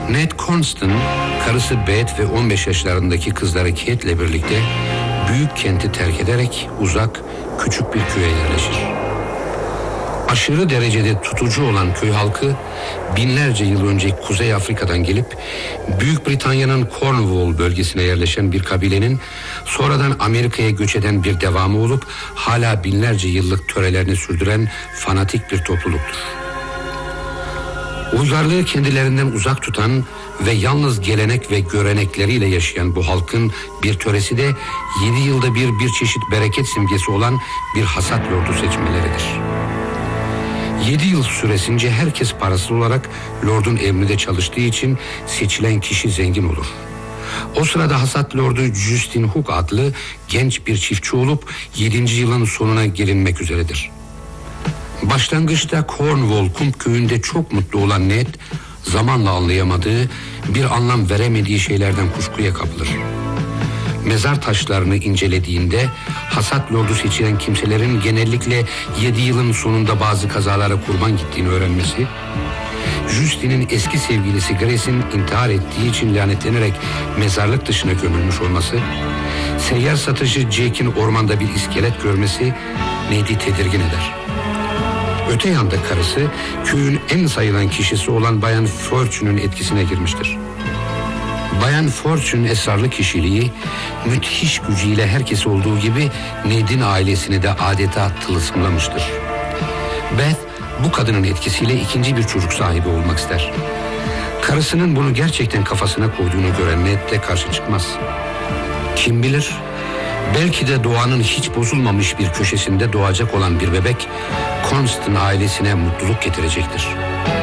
Ned Constant, karısı Beth ve 15 yaşlarındaki kızları Kate'le birlikte büyük kenti terk ederek uzak, küçük bir köye yerleşir. Aşırı derecede tutucu olan köy halkı binlerce yıl önce Kuzey Afrika'dan gelip Büyük Britanya'nın Cornwall bölgesine yerleşen bir kabilenin sonradan Amerika'ya göç eden bir devamı olup hala binlerce yıllık törelerini sürdüren fanatik bir topluluktur. Uygarlığı kendilerinden uzak tutan ve yalnız gelenek ve görenekleriyle yaşayan bu halkın bir töresi de 7 yılda bir çeşit bereket simgesi olan bir hasat lordu seçmeleridir. 7 yıl süresince herkes parasız olarak lordun emrinde çalıştığı için seçilen kişi zengin olur. O sırada hasat lordu Justin Hook adlı genç bir çiftçi olup 7. yılın sonuna gelinmek üzeredir. Başlangıçta Cornwall Kum köyünde çok mutlu olan Ned, zamanla anlayamadığı, bir anlam veremediği şeylerden kuşkuya kapılır. Mezar taşlarını incelediğinde hasat lordu seçilen kimselerin genellikle 7 yılın sonunda bazı kazalara kurban gittiğini öğrenmesi, Justin'in eski sevgilisi Grace'in intihar ettiği için lanetlenerek mezarlık dışına gömülmüş olması, seyyar satıcı Jake'in ormanda bir iskelet görmesi Ned'i tedirgin eder. Öte yanda karısı köyün en sayılan kişisi olan Bayan Fortune'un etkisine girmiştir. Bayan Fortune esrarlı kişiliği, müthiş gücüyle herkes olduğu gibi Ned'in ailesini de adeta tılsımlamıştır. Beth bu kadının etkisiyle ikinci bir çocuk sahibi olmak ister. Karısının bunu gerçekten kafasına koyduğunu gören Ned de karşı çıkmaz. Kim bilir, belki de doğanın hiç bozulmamış bir köşesinde doğacak olan bir bebek Constant ailesine mutluluk getirecektir.